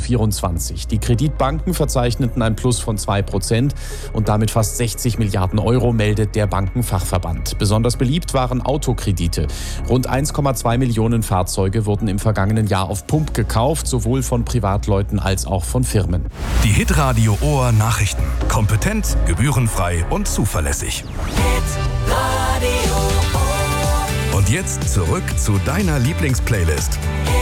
2024. Die Kreditbanken verzeichneten ein Plus von 2% und damit fast 60 Milliarden Euro, meldet der Bankenfachverband. Besonders beliebt waren Autokredite. Rund 1,2 Millionen Fahrzeuge wurden im vergangenen Jahr auf Pump gekauft, sowohl von Privatleuten als auch von Firmen. Die Hitradio Ohr Nachrichten. Kompetent, gebührenfrei und zuverlässig. Und jetzt zurück zu deiner Lieblingsplaylist.